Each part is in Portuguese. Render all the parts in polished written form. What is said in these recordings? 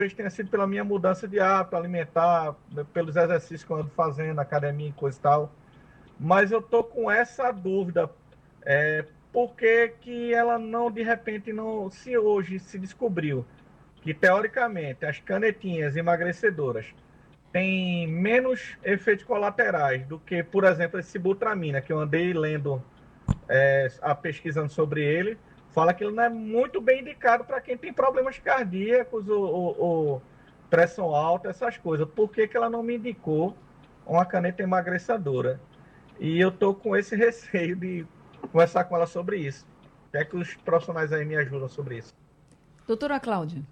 tenha sido pela minha mudança de hábito alimentar, pelos exercícios que eu ando fazendo, academia e coisa e tal. Mas eu tô com essa dúvida. Por que que ela não, de repente, não, se hoje se descobriu que, teoricamente, as canetinhas emagrecedoras têm menos efeitos colaterais do que, por exemplo, esse Sibutramina, que eu andei lendo, pesquisando sobre ele, fala que ele não é muito bem indicado para quem tem problemas cardíacos ou pressão alta, essas coisas. Por que que ela não me indicou uma caneta emagrecedora? E eu tô com esse receio de conversar com ela sobre isso. O que é que os profissionais aí me ajudam sobre isso? Doutora Cláudia.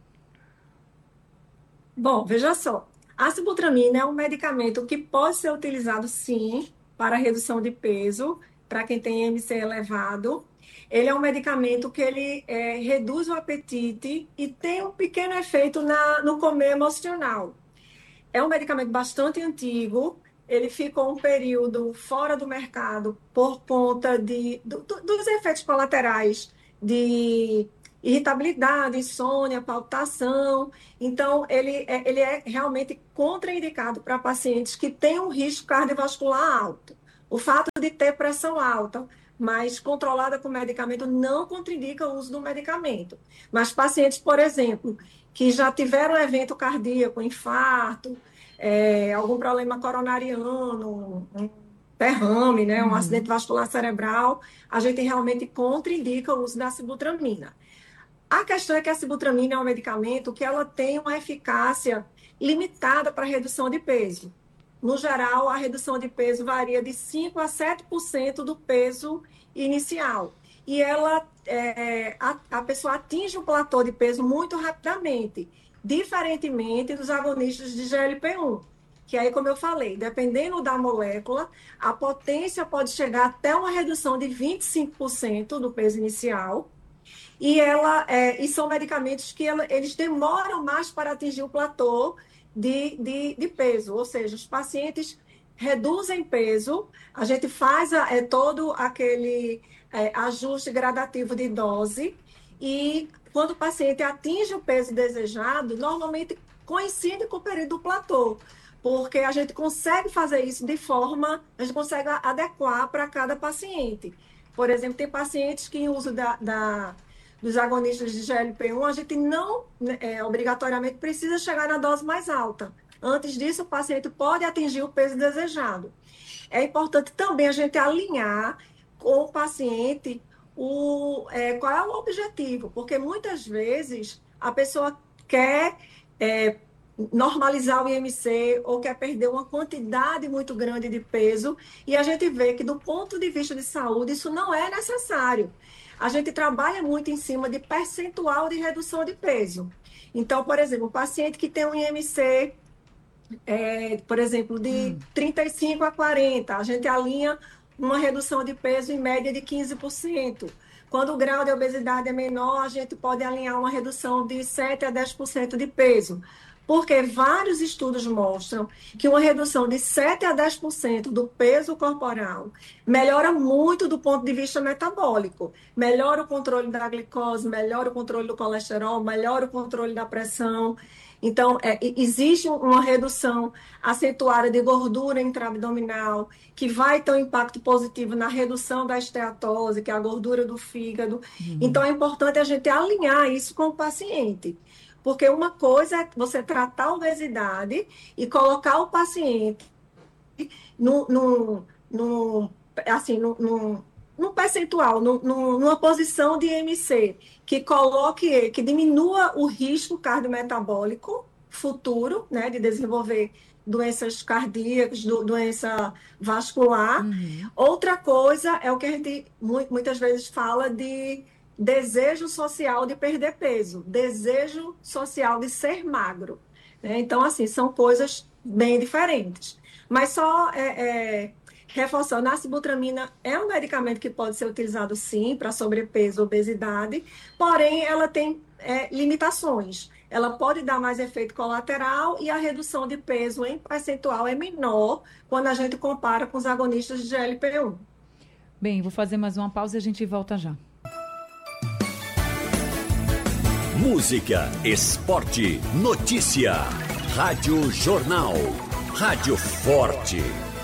Bom, veja só. A sibutramina é um medicamento que pode ser utilizado, sim, para redução de peso, para quem tem IMC elevado. Ele é um medicamento que ele reduz o apetite e tem um pequeno efeito no comer emocional. É um medicamento bastante antigo. Ele ficou um período fora do mercado por conta dos efeitos colaterais de irritabilidade, insônia, palpitação. Então, ele é realmente contraindicado para pacientes que têm um risco cardiovascular alto. O fato de ter pressão alta, mas controlada com medicamento, não contraindica o uso do medicamento. Mas pacientes, por exemplo, que já tiveram evento cardíaco, infarto, algum problema coronariano, um derrame, né, um acidente vascular cerebral, a gente realmente contraindica o uso da sibutramina. A questão é que a sibutramina é um medicamento que ela tem uma eficácia limitada para redução de peso. No geral, a redução de peso varia de 5 a 7% do peso inicial. E a pessoa atinge um platô de peso muito rapidamente, diferentemente dos agonistas de GLP-1. Que aí, como eu falei, dependendo da molécula, a potência pode chegar até uma redução de 25% do peso inicial, e são medicamentos que eles demoram mais para atingir o platô de peso, ou seja, os pacientes reduzem peso, a gente faz todo aquele ajuste gradativo de dose, e quando o paciente atinge o peso desejado, normalmente coincide com o período do platô, porque a gente consegue fazer isso a gente consegue adequar para cada paciente. Por exemplo, tem pacientes que em uso dos agonistas de GLP-1, a gente não obrigatoriamente precisa chegar na dose mais alta. Antes disso, o paciente pode atingir o peso desejado. É importante também a gente alinhar com o paciente qual é o objetivo, porque muitas vezes a pessoa quer normalizar o IMC ou quer perder uma quantidade muito grande de peso, e a gente vê que, do ponto de vista de saúde, isso não é necessário. A gente trabalha muito em cima de percentual de redução de peso. Então, por exemplo, um paciente que tem um IMC, por exemplo, de 35 a 40, a gente alinha uma redução de peso em média de 15%. Quando o grau de obesidade é menor, a gente pode alinhar uma redução de 7 a 10% de peso. Porque vários estudos mostram que uma redução de 7 a 10% do peso corporal melhora muito do ponto de vista metabólico. Melhora o controle da glicose, melhora o controle do colesterol, melhora o controle da pressão. Então, existe uma redução acentuada de gordura intraabdominal, que vai ter um impacto positivo na redução da esteatose, que é a gordura do fígado. Então, é importante a gente alinhar isso com o paciente. Porque uma coisa é você tratar a obesidade e colocar o paciente no, no, no, assim, no percentual, numa posição de IMC que diminua o risco cardiometabólico futuro, né, de desenvolver doenças cardíacas, doença vascular. Outra coisa é o que a gente muitas vezes fala de desejo social de perder peso, desejo social de ser magro, né? Então, assim, são coisas bem diferentes. Mas só reforçando, a sibutramina é um medicamento que pode ser utilizado, sim, para sobrepeso, obesidade, porém ela tem limitações. Ela pode dar mais efeito colateral e a redução de peso em percentual é menor quando a gente compara com os agonistas de GLP-1. Bem, vou fazer mais uma pausa e a gente volta já. Música, esporte, notícia. Rádio Jornal. Rádio Forte.